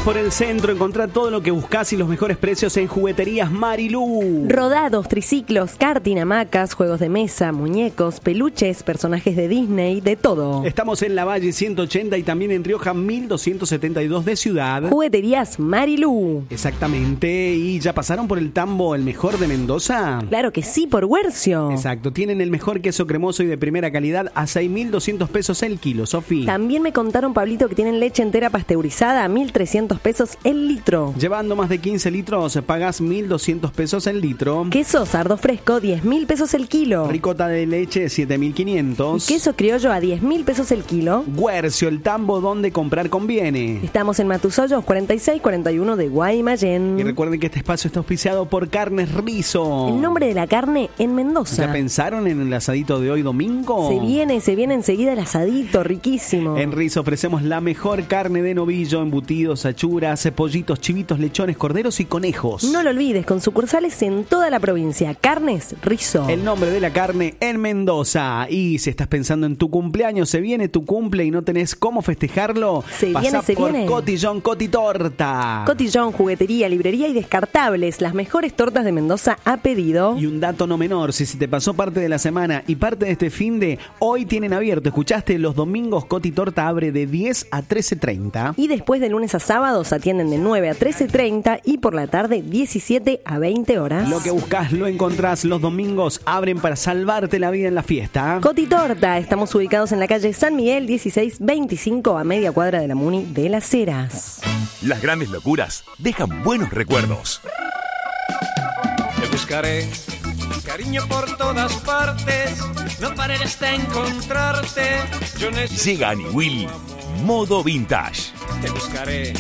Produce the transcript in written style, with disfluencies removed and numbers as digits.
por el centro, encontrá todo lo que buscás y los mejores precios en Jugueterías Marilú. Rodados, triciclos, karting, hamacas, juegos de mesa, muñecos, peluches, personajes de Disney, de todo. Estamos en Lavalle 180 y también en Rioja 1272 de Ciudad. Jugueterías Marilú. Exactamente. ¿Y ya pasaron por el tambo el mejor de Mendoza? Claro que sí, por Huercio. Exacto. Tienen el mejor queso cremoso y de primera calidad a 6.200 pesos el kilo, Sofi. También me contaron, Pablito, que tienen leche entera pasteurizada a 1.300 pesos el litro. Llevando más de 15 litros, pagas 1.200 pesos el litro. Queso sardo fresco, 10.000 pesos el kilo. Ricota de leche, 7.500. Queso criollo a 10.000 pesos el kilo. Huercio, el tambo donde comprar conviene. Estamos en Matusollos 4641 de Guaymallén. Y recuerden que este espacio está auspiciado por Carnes Rizo. El nombre de la carne en Mendoza. ¿Ya pensaron en el asadito de hoy domingo? Se viene enseguida el asadito, riquísimo. En Rizo ofrecemos la mejor carne de novillo, embutidos, achuras, pollitos, chivitos, lechones, corderos y conejos. No lo olvides, con sucursales en toda la provincia. Carnes Rizo. El nombre de la carne en Mendoza. Y si estás pensando en tu cumpleaños, se viene tu cumple y no tenés cómo festejarlo, se viene. Cotillón Cotitorta. Cotillón, juguetería, librería y descartables. Las mejores tortas de Mendoza a pedido. Y un dato no menor, si se te pasó parte de la semana y parte de este finde, hoy tienen abierto, ¿escuchaste? Los domingos Cotitorta abre de 10 a 13:30. Y después de lunes a sábados atienden de 9 a 13:30 y por la tarde 17 a 20 horas. Lo que buscas lo encontrás. Los domingos abren para salvarte la vida en la fiesta. Cotitorta, estamos ubicados en la calle San Miguel 1625 a media cuadra de la Muni de Las Heras. Las grandes locuras dejan buenos recuerdos. Te buscaré, cariño, por todas partes. No pararé hasta encontrarte. Yo necesito Llega Annie Will, modo vintage. Te buscaré.